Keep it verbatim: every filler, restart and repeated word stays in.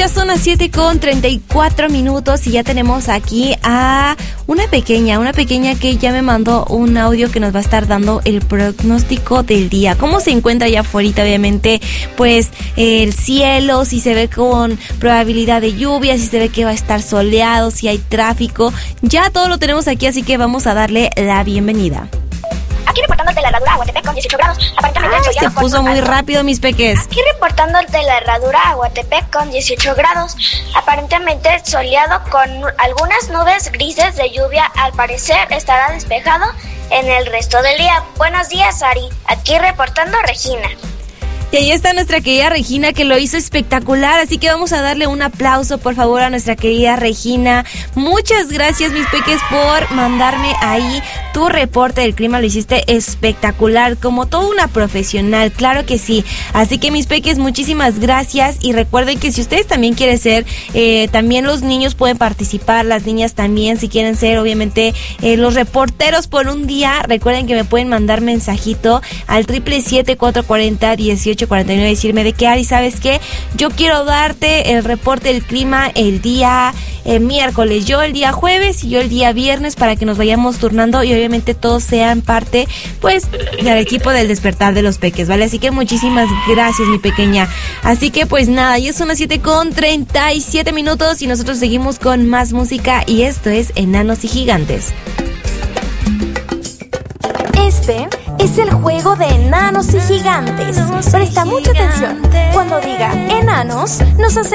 Ya son las siete con treinta y cuatro minutos y ya tenemos aquí a una pequeña, una pequeña que ya me mandó un audio que nos va a estar dando el pronóstico del día. ¿Cómo se encuentra allá afuera? Obviamente, pues el cielo, si se ve con probabilidad de lluvia, si se ve que va a estar soleado, si hay tráfico. Ya todo lo tenemos aquí, así que vamos a darle la bienvenida. Aquí reportando de la herradura Aguatepec con dieciocho grados, aparentemente Ay, se puso muy rápido, mis peques. Aquí reportando de la herradura Aguatepec con dieciocho grados, aparentemente soleado con algunas nubes grises de lluvia. Al parecer estará despejado en el resto del día. Buenos días, Ari. Aquí reportando Regina. Y ahí está nuestra querida Regina, que lo hizo espectacular, así que vamos a darle un aplauso, por favor, a nuestra querida Regina. Muchas gracias, mis peques, por mandarme ahí tu reporte del clima. Lo hiciste espectacular, como toda una profesional, claro que sí. Así que, mis peques, muchísimas gracias. Y recuerden que si ustedes también quieren ser, eh, también los niños pueden participar, las niñas también, si quieren ser, obviamente, eh, los reporteros por un día. Recuerden que me pueden mandar mensajito al triple siete, cuatro cuatro cero, dieciocho cuarenta y nueve, decirme de qué, Ari, ¿sabes qué? Yo quiero darte el reporte del clima el día eh, miércoles, yo el día jueves y yo el día viernes, para que nos vayamos turnando y obviamente todos sean parte, pues, del equipo del despertar de los peques, ¿vale? Así que muchísimas gracias, mi pequeña. Así que, pues nada, ya son las siete con treinta y siete minutos y nosotros seguimos con más música y esto es Enanos y Gigantes. Este es el juego de enanos y gigantes. Presta mucha atención. Cuando diga enanos, nos hace